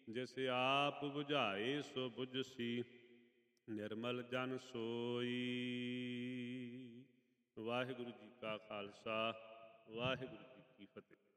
ਜਿਸ ਆਪ ਬੁਝਾਏ ਸੋ ਬੁਝਸੀ, ਨਿਰਮਲ ਜਨ ਸੋਈ। ਵਾਹਿਗੁਰੂ ਜੀ ਕਾ ਖਾਲਸਾ, ਵਾਹਿਗੁਰੂ ਜੀ ਕੀ ਫਤਿਹ।